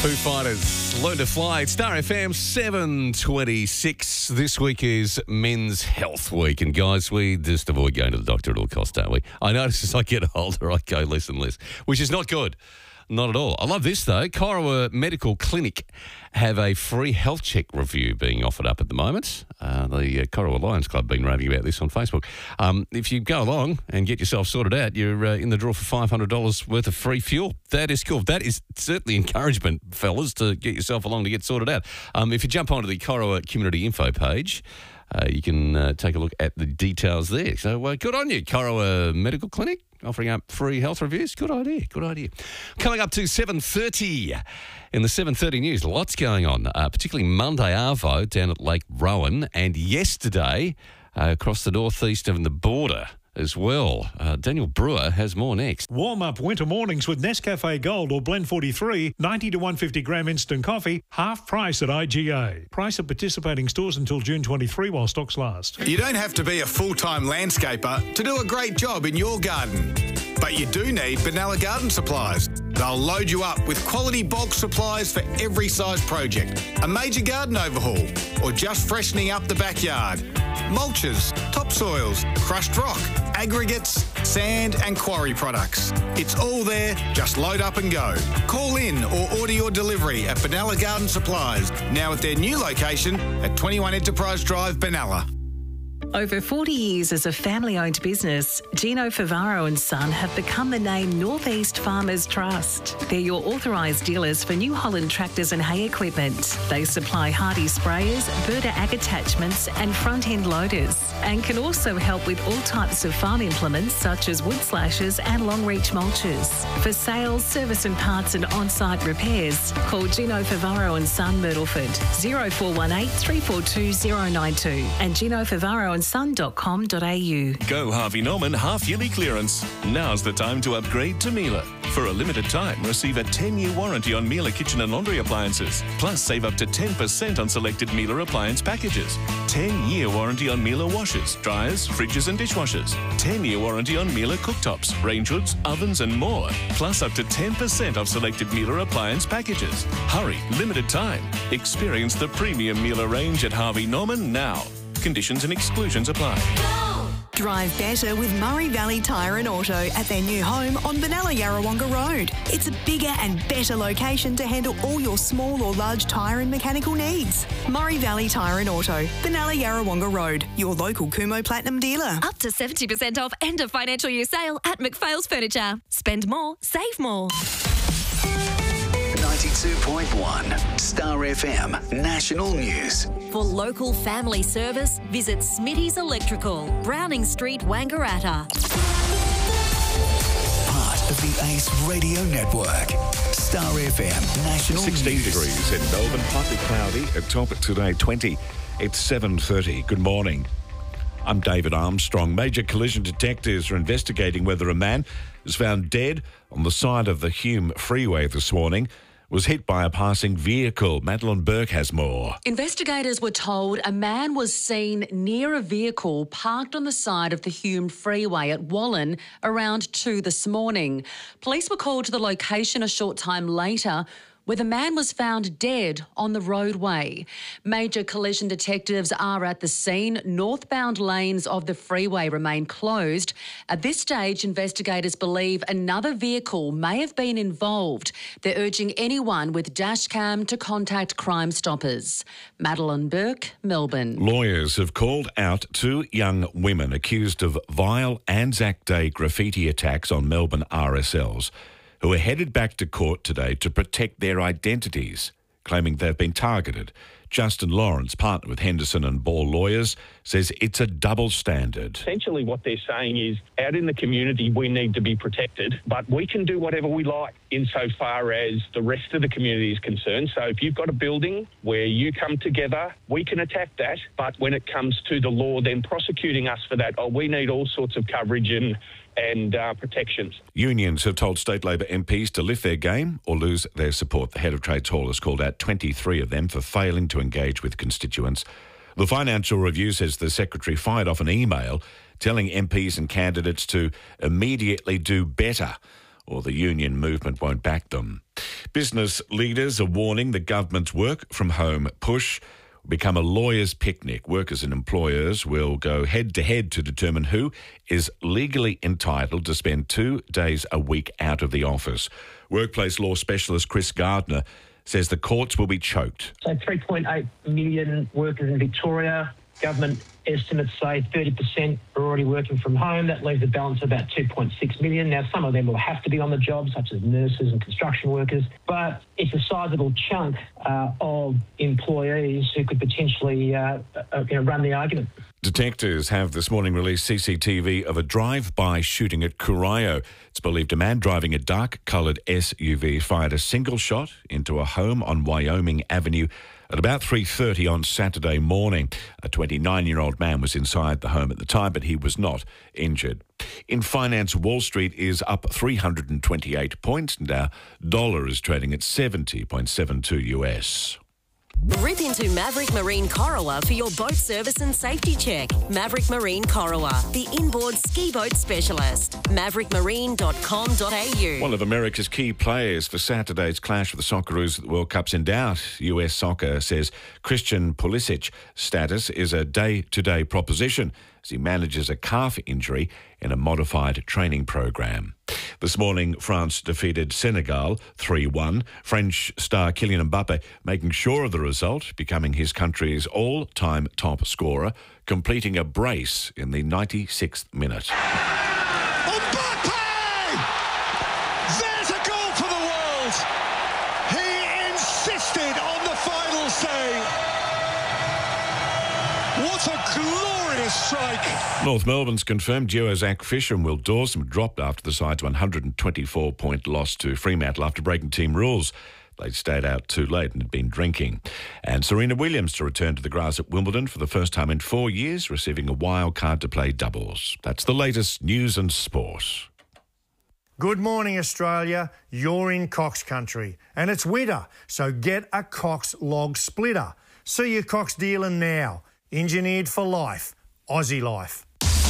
Foo Fighters, Learn to Fly. It's Star FM 7:26. This week is Men's Health Week. And guys, we just avoid going to the doctor at all costs, don't we? I notice as I get older, I go less and less, which is not good. Not at all. I love this, though. Corowa Medical Clinic have a free health check review being offered up at the moment. The Corowa Lions Club have been raving about this on Facebook. If you go along and get yourself sorted out, you're in the draw for $500 worth of free fuel. That is cool. That is certainly encouragement, fellas, to get yourself along to get sorted out. If you jump onto the Corowa Community Info page, you can take a look at the details there. So good on you, Corowa Medical Clinic, offering up free health reviews. Good idea, good idea. Coming up to 7:30 in the 7:30 news, lots going on, particularly Monday Arvo down at Lake Rowan, and yesterday across the northeast of the border as well. Daniel Brewer has more next. Warm up winter mornings with Nescafe Gold or Blend 43, 90 to 150 gram instant coffee, half price at IGA. Price at participating stores until June 23 while stocks last. You don't have to be a full-time landscaper to do a great job in your garden. But you do need Benalla Garden Supplies. They'll load you up with quality bulk supplies for every size project, a major garden overhaul, or just freshening up the backyard. Mulches, topsoils, crushed rock, aggregates, sand and quarry products. It's all there, just load up and go. Call in or order your delivery at Benalla Garden Supplies, now at their new location at 21 Enterprise Drive, Benalla. Over 40 years as a family-owned business, Gino Favaro and Son have become the name Northeast Farmers Trust. They're your authorised dealers for New Holland tractors and hay equipment. They supply Hardy sprayers, Verta ag attachments and front-end loaders, and can also help with all types of farm implements such as wood slashers and long-reach mulches. For sales, service and parts and on-site repairs, call Gino Favaro and Son Myrtleford, 0418 342 092 and ginofavaroandson.com.au. Go Harvey Norman half-yearly clearance. Now's the time to upgrade to Miele. For a limited time, receive a 10-year warranty on Miele kitchen and laundry appliances. Plus, save up to 10% on selected Miele appliance packages. 10-year warranty on Miele washers, dryers, fridges and dishwashers. 10-year warranty on Miele cooktops, range hoods, ovens and more. Plus, up to 10% off selected Miele appliance packages. Hurry, limited time. Experience the premium Miele range at Harvey Norman now. Conditions and exclusions apply. Drive better with Murray Valley Tyre and Auto at their new home on Benalla Yarrawonga Road. It's a bigger and better location to handle all your small or large tyre and mechanical needs. Murray Valley Tyre and Auto, Benalla Yarrawonga Road, your local Kumo Platinum dealer. Up to 70% off end of financial year sale at McPhail's Furniture. Spend more, save more. 92.1 Star FM National News. For local family service, visit Smitty's Electrical, Browning Street, Wangaratta. Part of the Ace Radio Network. Star FM National 16 News. degrees in Melbourne, partly cloudy. At top today, 20. It's 7:30. Good morning. I'm David Armstrong. Major collision detectives are investigating whether a man was found dead on the side of the Hume Freeway this morning. Was hit by a passing vehicle. Madeline Burke has more. Investigators were told a man was seen near a vehicle parked on the side of the Hume Freeway at Wallen around 2 this morning. Police were called to the location a short time later, where the man was found dead on the roadway. Major collision detectives are at the scene. Northbound lanes of the freeway remain closed. At this stage, investigators believe another vehicle may have been involved. They're urging anyone with dashcam to contact Crime Stoppers. Madeline Burke, Melbourne. Lawyers have called out 2 young women accused of vile Anzac Day graffiti attacks on Melbourne RSLs, who are headed back to court today to protect their identities, claiming they've been targeted. Justin Lawrence, partner with Henderson and Ball Lawyers, says it's a double standard. Essentially what they're saying is, out in the community we need to be protected, but we can do whatever we like insofar as the rest of the community is concerned. So if you've got a building where you come together, we can attack that, but when it comes to the law then prosecuting us for that, we need all sorts of coverage and protections. Unions have told state Labor MPs to lift their game or lose their support. The head of Trades Hall has called out 23 of them for failing to engage with constituents. The Financial Review says the Secretary fired off an email telling MPs and candidates to immediately do better, or the union movement won't back them. Business leaders are warning the government's work from home push will become a lawyer's picnic. Workers and employers will go head-to-head to determine who is legally entitled to spend 2 days a week out of the office. Workplace law specialist Chris Gardner says the courts will be choked. So 3.8 million workers in Victoria. Government estimates say 30% are already working from home. That leaves a balance of about 2.6 million. Now, some of them will have to be on the job, such as nurses and construction workers, but it's a sizable chunk of employees who could potentially run the argument. Detectives have this morning released CCTV of a drive-by shooting at Corio. It's believed a man driving a dark-coloured SUV fired a single shot into a home on Wyoming Avenue at about 3:30 on Saturday morning. A 29-year-old man was inside the home at the time, but he was not injured. In finance, Wall Street is up 328 points, and our dollar is trading at 70.72 US. Rip into Maverick Marine Corowa for your boat service and safety check. Maverick Marine Corowa, the inboard ski boat specialist. maverickmarine.com.au. One of America's key players for Saturday's clash with the Socceroos at the World Cup's in doubt. US Soccer says Christian Pulisic's status is a day-to-day proposition as he manages a calf injury in a modified training program. This morning, France defeated Senegal 3-1. French star Kylian Mbappe making sure of the result, becoming his country's all-time top scorer, completing a brace in the 96th minute. Mbappe! There's a goal for the world! He insisted on the final say. What a glorious strike! North Melbourne's confirmed duo Zach Fisher and Will Dawson dropped after the side's 124-point loss to Fremantle after breaking team rules. They'd stayed out too late and had been drinking. And Serena Williams to return to the grass at Wimbledon for the first time in 4 years, receiving a wild card to play doubles. That's the latest news and sport. Good morning, Australia. You're in Cox country and it's winter, so get a Cox log splitter. See your Cox dealer now. Engineered for life. Aussie life.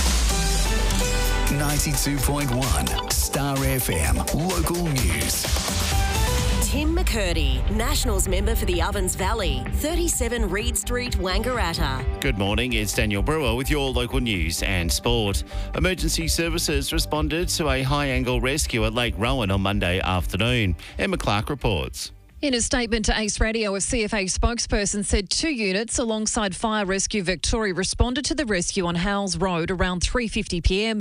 92.1 Star FM local news. Tim McCurdy, Nationals member for the Ovens Valley, 37 Reed Street, Wangaratta. Good morning, it's Daniel Brewer with your local news and sport. Emergency services responded to a high-angle rescue at Lake Rowan on Monday afternoon. Emma Clark reports. In a statement to Ace Radio, a CFA spokesperson said 2 units alongside Fire Rescue Victoria responded to the rescue on Howells Road around 3:50 p.m.